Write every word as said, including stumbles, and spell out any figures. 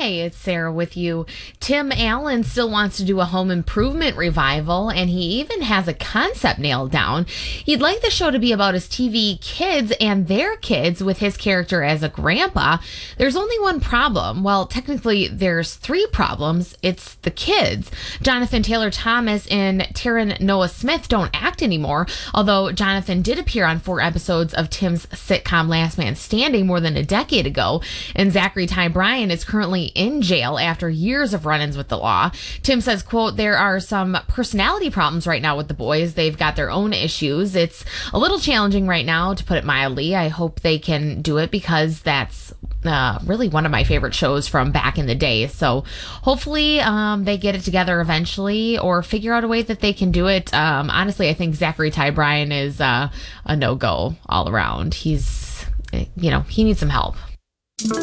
Hi, it's Sarah with you. Tim Allen still wants to do a home improvement revival, and he even has a concept nailed down. He'd like the show to be about his T V kids and their kids with his character as a grandpa. There's only one problem. Well, technically, there's three problems. It's the kids. Jonathan Taylor Thomas and Taryn Noah Smith don't act anymore, although Jonathan did appear on four episodes of Tim's sitcom Last Man Standing more than a decade ago, and Zachary Ty Bryan is currently in jail after years of run-ins with the law. Tim says, quote, there are some personality problems right now with the boys. They've got their own issues. It's a little challenging right now, to put it mildly. I hope they can do it because that's uh, really one of my favorite shows from back in the day. So hopefully um, they get it together eventually or figure out a way that they can do it. Um, honestly, I think Zachary Ty Bryan is uh, a no-go all around. He's, you know, he needs some help.